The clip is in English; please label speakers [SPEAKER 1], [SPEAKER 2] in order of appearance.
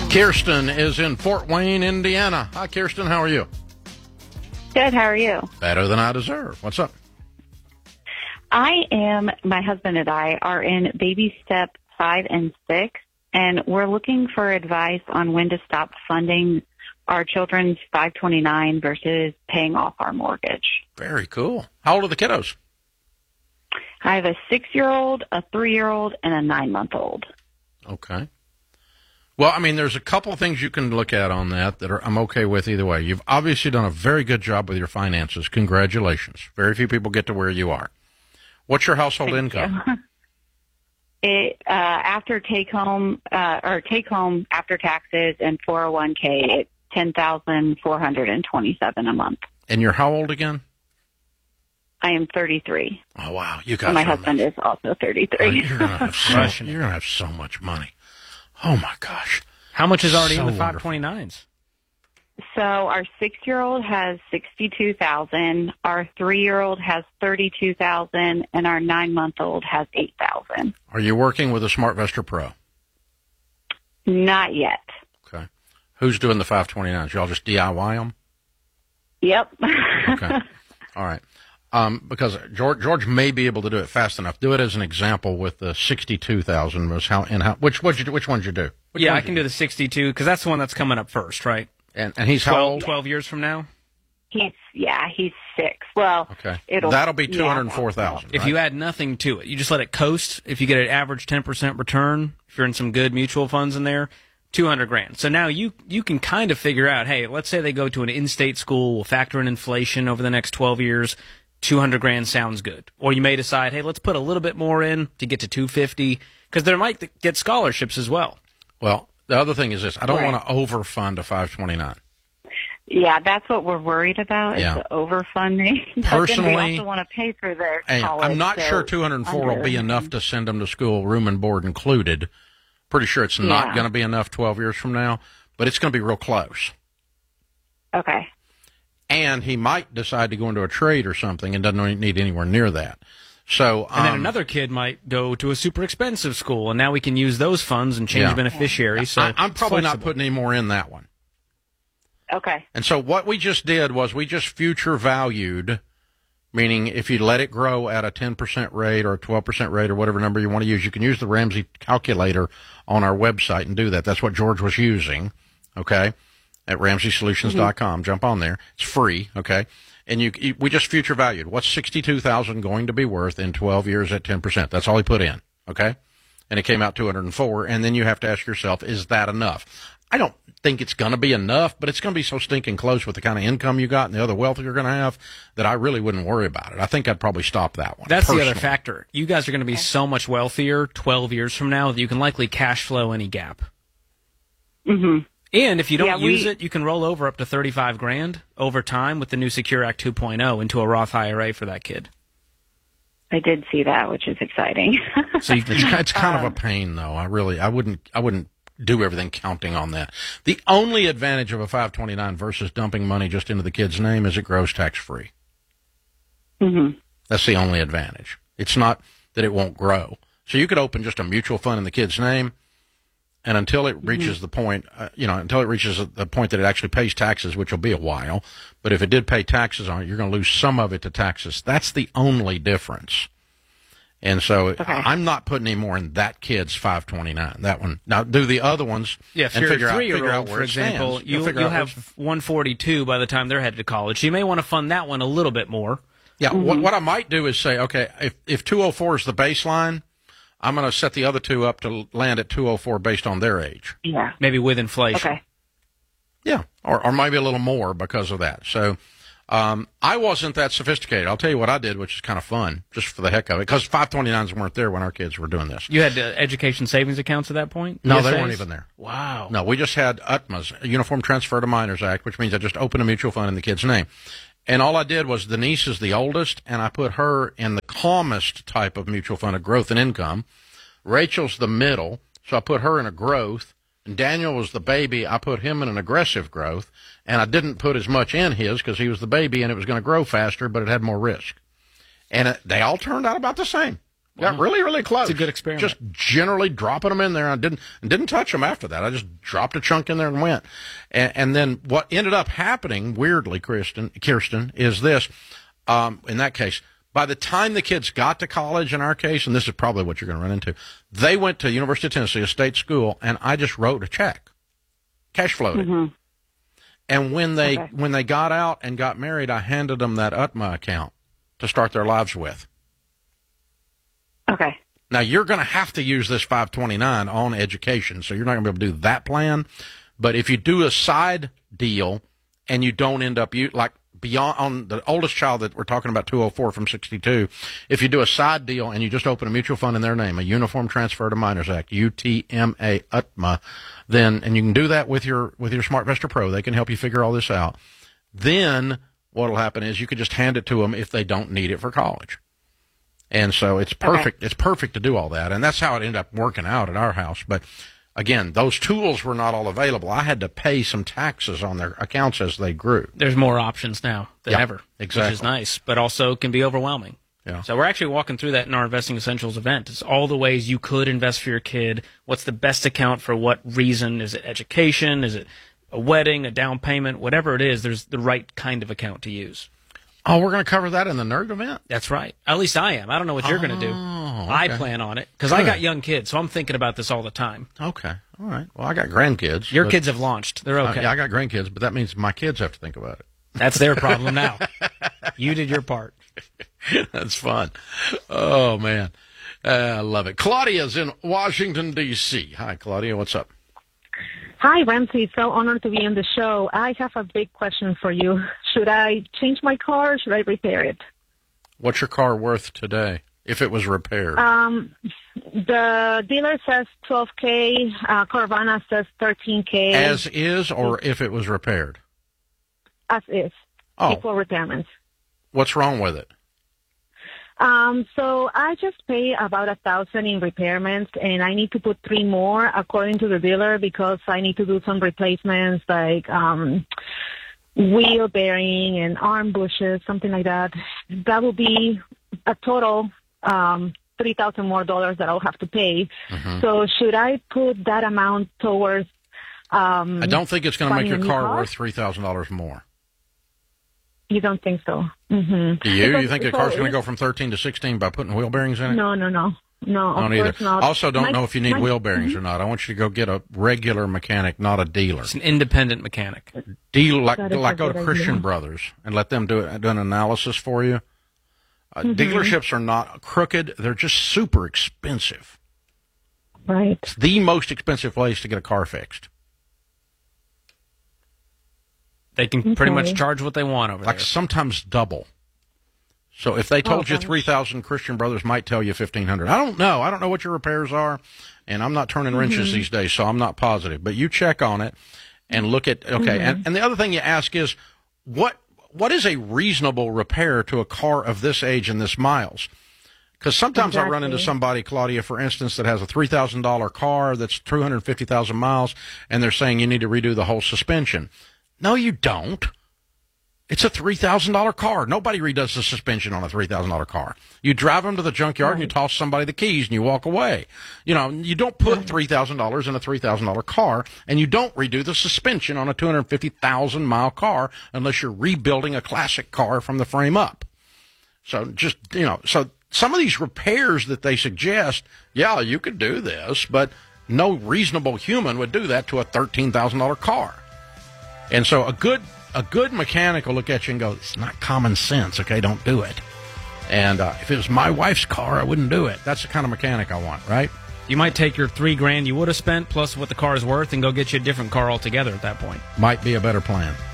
[SPEAKER 1] Kirsten is in Fort Wayne, Indiana. Hi, Kirsten. How are you?
[SPEAKER 2] Good. How are you?
[SPEAKER 1] Better than I deserve. What's up?
[SPEAKER 2] My husband and I are in baby step 5 and 6, and we're looking for advice on when to stop funding our children's 529 versus paying off our mortgage.
[SPEAKER 1] Very cool. How old are the kiddos?
[SPEAKER 2] I have a 6-year-old, a 3-year-old, and a 9-month-old.
[SPEAKER 1] Okay. Well, I mean, there's a couple of things you can look at on that I'm okay with either way. You've obviously done a very good job with your finances. Congratulations. Very few people get to where you are. What's your household income?
[SPEAKER 2] After take home after taxes and 401k, it's $10,427 a month.
[SPEAKER 1] And you're how old again?
[SPEAKER 2] I am 33.
[SPEAKER 1] Oh wow, you guys.
[SPEAKER 2] And my husband is also 33.
[SPEAKER 1] Oh, you're gonna have so much money. Oh my gosh.
[SPEAKER 3] How much is already
[SPEAKER 1] So
[SPEAKER 3] in the
[SPEAKER 1] wonderful.
[SPEAKER 3] 529s?
[SPEAKER 2] So our 6-year-old has $62,000, our 3-year-old has $32,000, and our 9-month-old has $8,000.
[SPEAKER 1] Are you working with a SmartVestor Pro?
[SPEAKER 2] Not yet.
[SPEAKER 1] Okay. Who's doing the 529s? Y'all just DIY them?
[SPEAKER 2] Yep.
[SPEAKER 1] Okay. All right. Because George may be able to do it fast enough. Do it as an example with the 62,000. Which ones you do?
[SPEAKER 3] I can do the 62 because that's the one that's coming up first, right?
[SPEAKER 1] And he's how old?
[SPEAKER 3] 12 years from now.
[SPEAKER 2] He's 6. Well,
[SPEAKER 1] okay.
[SPEAKER 2] That'll
[SPEAKER 1] be 204,000.
[SPEAKER 3] If you add nothing to it, you just let it coast. If you get an average 10% return, if you're in some good mutual funds in there, $200,000. So now you can kind of figure out, hey, let's say they go to an in-state school, we'll factor in inflation over the next 12 years. $200,000 sounds good. Or you may decide, hey, let's put a little bit more in to get to $250,000 because they might get scholarships as well.
[SPEAKER 1] Well, the other thing is this: I don't want to overfund a 529.
[SPEAKER 2] Yeah, that's what we're worried about, is the overfunding.
[SPEAKER 1] Personally,
[SPEAKER 2] but then we also want to pay for their college.
[SPEAKER 1] I'm not sure 204 will be enough to send them to school, room and board included. Pretty sure it's not going to be enough 12 years from now, but it's going to be real close.
[SPEAKER 2] Okay.
[SPEAKER 1] And he might decide to go into a trade or something and doesn't need anywhere near that. So,
[SPEAKER 3] and then another kid might go to a super expensive school, and now we can use those funds and change beneficiaries. So
[SPEAKER 1] I'm probably not putting any more in that one.
[SPEAKER 2] Okay.
[SPEAKER 1] And so what we just did was we just future valued, meaning if you let it grow at a 10% rate or a 12% rate or whatever number you want to use, you can use the Ramsey calculator on our website and do that. That's what George was using, okay, at RamseySolutions.com. Jump on there. It's free, okay? And we just future valued. What's $62,000 going to be worth in 12 years at 10%? That's all he put in, okay? And it came out 204. And then you have to ask yourself, is that enough? I don't think it's going to be enough, but it's going to be so stinking close with the kind of income you got and the other wealth you're going to have that I really wouldn't worry about it. I think I'd probably stop that one.
[SPEAKER 3] That's personally the other factor. You guys are going to be so much wealthier 12 years from now that you can likely cash flow any gap.
[SPEAKER 2] Mm-hmm.
[SPEAKER 3] And if you don't use it, you can roll over up to $35,000 over time with the new Secure Act 2.0 into a Roth IRA for that kid.
[SPEAKER 2] I did see that, which is exciting.
[SPEAKER 1] So it's kind of a pain, though. I wouldn't do everything counting on that. The only advantage of a 529 versus dumping money just into the kid's name is it grows tax-free.
[SPEAKER 2] Mm-hmm.
[SPEAKER 1] That's the only advantage. It's not that it won't grow. So you could open just a mutual fund in the kid's name, and until it reaches the point, until it reaches the point that it actually pays taxes, which will be a while, but if it did pay taxes on it, you're going to lose some of it to taxes. That's the only difference. And so I'm not putting any more in that kid's 529. That one. Now do the other ones.
[SPEAKER 3] Yeah, if
[SPEAKER 1] and
[SPEAKER 3] you're
[SPEAKER 1] figure
[SPEAKER 3] a 3-year-old,
[SPEAKER 1] out where
[SPEAKER 3] for example, you'll have 142 by the time they're headed to college. So you may want to fund that one a little bit more.
[SPEAKER 1] Yeah. What I might do is say, okay, if 204 is the baseline, I'm going to set the other two up to land at 204 based on their age.
[SPEAKER 2] Yeah.
[SPEAKER 3] Maybe with inflation.
[SPEAKER 2] Okay.
[SPEAKER 1] Yeah. Or maybe a little more because of that. So I wasn't that sophisticated. I'll tell you what I did, which is kind of fun, just for the heck of it, because 529s weren't there when our kids were doing this.
[SPEAKER 3] You had education savings accounts at that point?
[SPEAKER 1] No, they weren't even there.
[SPEAKER 3] Wow.
[SPEAKER 1] No, we just had UTMAs, Uniform Transfer to Minors Act, which means I just opened a mutual fund in the kid's name. And all I did was the niece is the oldest, and I put her in the calmest type of mutual fund of growth and income. Rachel's the middle, so I put her in a growth. And Daniel was the baby. I put him in an aggressive growth, and I didn't put as much in his because he was the baby, and it was going to grow faster, but it had more risk. And they all turned out about the same. Got really, really close.
[SPEAKER 3] It's a good experiment.
[SPEAKER 1] Just generally dropping them in there. I didn't touch them after that. I just dropped a chunk in there and went. And then what ended up happening, weirdly, Kirsten, is this. In that case, by the time the kids got to college, in our case, and this is probably what you're going to run into, they went to University of Tennessee, a state school, and I just wrote a check, cash flowed it. And when they got out and got married, I handed them that UTMA account to start their lives with.
[SPEAKER 2] Okay.
[SPEAKER 1] Now, you're going to have to use this 529 on education, so you're not going to be able to do that plan. But if you do a side deal and you don't end up, like beyond on the oldest child that we're talking about, 204 from 62, if you do a side deal and you just open a mutual fund in their name, a Uniform Transfer to Minors Act, UTMA, UTMA, then, and you can do that with your SmartVestor Pro. They can help you figure all this out. Then what will happen is you could just hand it to them if they don't need it for college. And so it's perfect. Okay. It's perfect to do all that. And that's how it ended up working out at our house. But again, those tools were not all available. I had to pay some taxes on their accounts as they grew.
[SPEAKER 3] There's more options now than ever,
[SPEAKER 1] exactly.
[SPEAKER 3] Which is nice, but also can be overwhelming.
[SPEAKER 1] Yeah.
[SPEAKER 3] So we're actually walking through that in our Investing Essentials event. It's all the ways you could invest for your kid. What's the best account for what reason? Is it education? Is it a wedding, a down payment? Whatever it is, there's the right kind of account to use.
[SPEAKER 1] Oh, we're going to cover that in the Nerd event?
[SPEAKER 3] That's right. At least I am. I don't know what you're going to do.
[SPEAKER 1] Okay.
[SPEAKER 3] I plan on it because I got young kids, so I'm thinking about this all the time.
[SPEAKER 1] Okay. All right. Well, I got grandkids.
[SPEAKER 3] Your kids have launched. They're okay.
[SPEAKER 1] Yeah, I got grandkids, but that means my kids have to think about it.
[SPEAKER 3] That's their problem now. You did your part.
[SPEAKER 1] That's fun. Oh, man. I love it. Claudia's in Washington, D.C. Hi, Claudia. What's up?
[SPEAKER 4] Hi, Ramsey. So honored to be on the show. I have a big question for you. Should I change my car or should I repair it?
[SPEAKER 1] What's your car worth today if it was repaired?
[SPEAKER 4] The dealer says $12,000. Carvana says $13,000.
[SPEAKER 1] As is, or if it was repaired?
[SPEAKER 4] As is.
[SPEAKER 1] Oh.
[SPEAKER 4] Equal repairments.
[SPEAKER 1] What's wrong with it?
[SPEAKER 4] So I just pay about $1,000 in repairments, and I need to put 3 more according to the dealer because I need to do some replacements like wheel bearing and arm bushes, something like that. That will be a total $3,000 more that I'll have to pay. Mm-hmm. So should I put that amount towards?
[SPEAKER 1] I don't think it's going to make your car worth $3,000 more.
[SPEAKER 4] You don't think so? Mm-hmm.
[SPEAKER 1] Do you? You think the car's going to go from 13 to 16 by putting wheel bearings in it?
[SPEAKER 4] No. No,
[SPEAKER 1] don't either.
[SPEAKER 4] Not.
[SPEAKER 1] Also, don't know if you need wheel bearings or not. I want you to go get a regular mechanic, not a dealer.
[SPEAKER 3] It's an independent mechanic.
[SPEAKER 1] Like go to Christian Brothers and let them do an analysis for you. Dealerships are not crooked. They're just super expensive.
[SPEAKER 4] Right.
[SPEAKER 1] It's the most expensive place to get a car fixed.
[SPEAKER 3] They can pretty much charge what they want over there.
[SPEAKER 1] Like sometimes double. So if they told you 3,000, Christian Brothers might tell you 1,500. I don't know. I don't know what your repairs are, and I'm not turning wrenches these days, so I'm not positive. But you check on it and look at, okay. And the other thing you ask is, what is a reasonable repair to a car of this age and this miles? Because sometimes I run into somebody, Claudia, for instance, that has a $3,000 car that's 250,000 miles, and they're saying you need to redo the whole suspension. No, you don't. It's a $3,000 car. Nobody redoes the suspension on a $3,000 car. You drive them to the junkyard and you toss somebody the keys and you walk away. You know, you don't put $3,000 in a $3,000 car, and you don't redo the suspension on a 250,000-mile car unless you're rebuilding a classic car from the frame up. So just, so some of these repairs that they suggest, yeah, you could do this, but no reasonable human would do that to a $13,000 car. And so a good mechanic will look at you and go, it's not common sense, okay, don't do it. And if it was my wife's car, I wouldn't do it. That's the kind of mechanic I want, right?
[SPEAKER 3] You might take your $3,000 you would have spent plus what the car is worth and go get you a different car altogether at that point.
[SPEAKER 1] Might be a better plan.